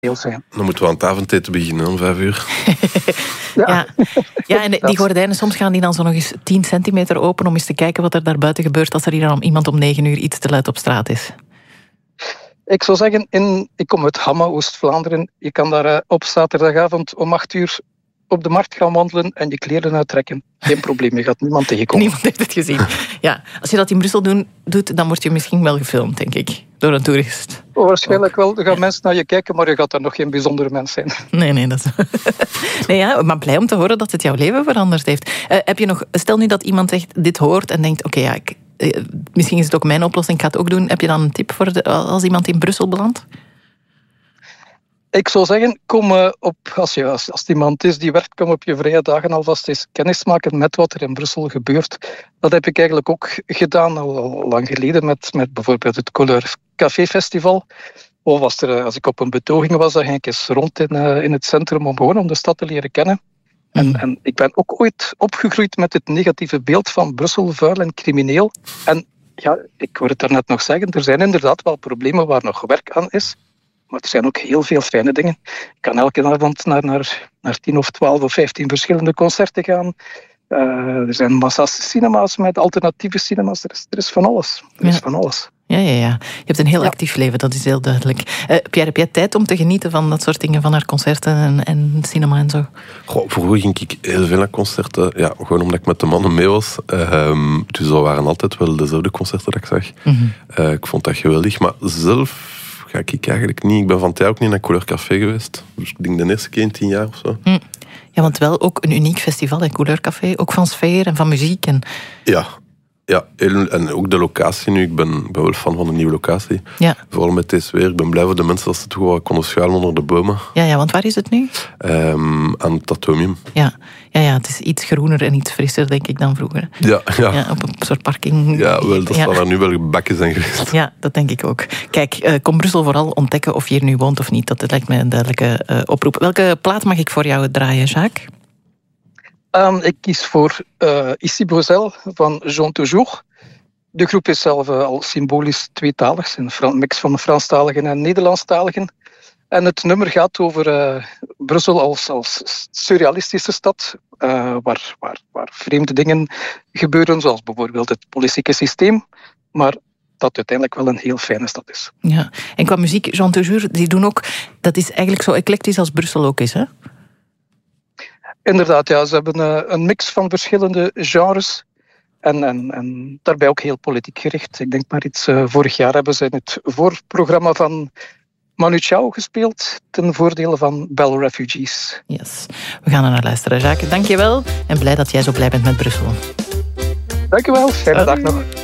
zijn. Dan moeten we aan het avondeten beginnen om 5:00. Ja, en die gordijnen, soms gaan die dan zo nog eens 10 centimeter open om eens te kijken wat er daar buiten gebeurt als er hier dan iemand om 9:00 iets te luid op straat is. Ik zou zeggen, ik kom uit Hamma, Oost-Vlaanderen. Je kan daar op zaterdagavond om 8:00 op de markt gaan wandelen en je kleren uittrekken. Geen probleem, je gaat niemand tegenkomen. Niemand heeft het gezien. Ja, als je dat in Brussel doet, dan word je misschien wel gefilmd, denk ik. Door een toerist. Waarschijnlijk wel. Er gaan mensen naar je kijken, maar je gaat daar nog geen bijzondere mens zijn. Nee, dat is... Nee, ja, maar blij om te horen dat het jouw leven veranderd heeft. Heb je nog... Stel nu dat iemand echt dit hoort en denkt, oké, misschien is het ook mijn oplossing, ik ga het ook doen. Heb je dan een tip voor als iemand in Brussel belandt? Ik zou zeggen, als iemand is die werkt, kom op je vrije dagen alvast eens kennis maken met wat er in Brussel gebeurt. Dat heb ik eigenlijk ook gedaan al lang geleden met bijvoorbeeld het Couleur Café Festival. Of als ik op een betoging was, dan ging ik eens rond in het centrum om de stad te leren kennen. En ik ben ook ooit opgegroeid met het negatieve beeld van Brussel, vuil en crimineel. En ja, ik hoorde het daarnet nog zeggen, er zijn inderdaad wel problemen waar nog werk aan is. Maar er zijn ook heel veel fijne dingen. Ik kan elke avond naar 10 of 12 of 15 verschillende concerten gaan. Er zijn massa's cinema's met alternatieve cinema's. Er is van alles. Van alles. Ja. Je hebt een heel actief leven, dat is heel duidelijk. Pierre, heb jij tijd om te genieten van dat soort dingen, van haar concerten en cinema en zo? Vroeger ging ik heel veel naar concerten. Ja, gewoon omdat ik met de mannen mee was. Dus dat waren altijd wel dezelfde concerten dat ik zag. Mm-hmm. Ik vond dat geweldig. Maar zelf ga ik eigenlijk niet. Ik ben van het jaar ook niet naar Couleur Café geweest. Dus ik denk de eerste keer in 10 jaar of zo. Ja, want wel ook een uniek festival, hè, Couleur Café. Ook van sfeer en van muziek. Ja, en ook de locatie nu. Ik ben wel fan van de nieuwe locatie. Ja. Vooral met deze weer. Ik ben blij voor de mensen dat ze toch wel konden schuilen onder de bomen. Ja, want waar is het nu? Aan het Atomium. Ja, het is iets groener en iets frisser, denk ik, dan vroeger. Ja. Op een soort parking. Ja, wel, dat zal er nu wel bakken zijn geweest. Ja, dat denk ik ook. Kijk, kom Brussel vooral ontdekken of je hier nu woont of niet. Dat lijkt mij een duidelijke oproep. Welke plaat mag ik voor jou draaien, Jacques? Ik kies voor Ici Bruxelles van Jean Toujours. De groep is zelf al symbolisch tweetalig. Een mix van Franstaligen en Nederlandstaligen. En het nummer gaat over Brussel als surrealistische stad. Waar vreemde dingen gebeuren, zoals bijvoorbeeld het politieke systeem. Maar dat uiteindelijk wel een heel fijne stad is. Ja, en qua muziek, Jean Toujours, die doen ook... Dat is eigenlijk zo eclectisch als Brussel ook is, hè? Inderdaad, ja. Ze hebben een mix van verschillende genres. En daarbij ook heel politiek gericht. Ik denk maar iets... vorig jaar hebben ze in het voorprogramma van Manu Chao gespeeld. Ten voordele van Bell Refugees. Yes. We gaan er naar luisteren. Jacques, dank je wel. En blij dat jij zo blij bent met Brussel. Dank je wel. Fijne dag nog.